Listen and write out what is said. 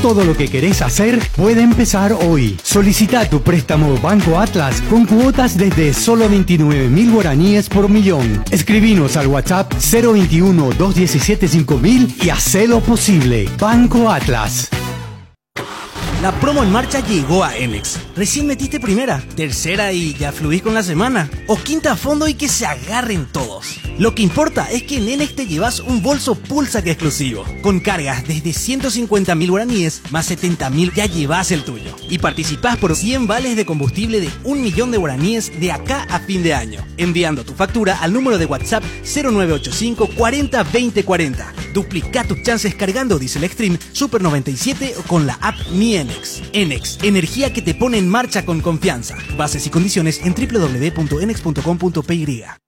Todo lo que querés hacer puede empezar hoy. Solicita tu préstamo Banco Atlas con cuotas desde solo 29.000 guaraníes por millón. Escribinos al WhatsApp 021-217-5000 y hacelo posible. Banco Atlas. La promo en marcha llegó a Enex. Recién metiste primera, tercera y ya fluís con la semana. O quinta a fondo y que se agarren todos. Lo que importa es que en Enex te llevas un bolso Pulsac exclusivo. Con cargas desde 150.000 guaraníes más 70.000 ya llevas el tuyo. Y participás por 100 vales de combustible de 1.000.000 de guaraníes de acá a fin de año. Enviando tu factura al número de WhatsApp 0985 40 20 40. Duplica tus chances cargando Diesel Extreme, Super 97 o con la app Mi Enex. Enex, energía que te pone en marcha con confianza. Bases y condiciones en www.enex.com.py.